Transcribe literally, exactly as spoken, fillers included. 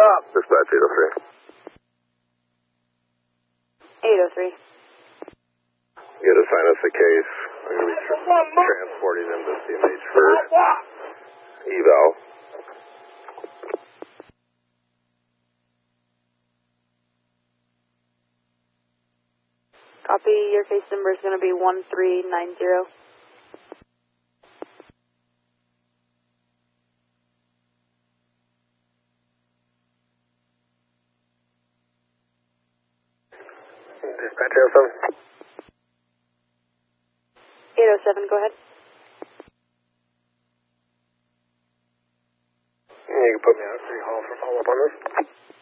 up. Dispatch eight oh three. eight oh three. You gotta assign us a case. I'm gonna be tra transporting him to C M H for eval. Copy. Your case number is going to be one three nine zero. Dispatch eight oh seven. eight oh seven, go ahead. You can put me out at City Hall for follow-up on this.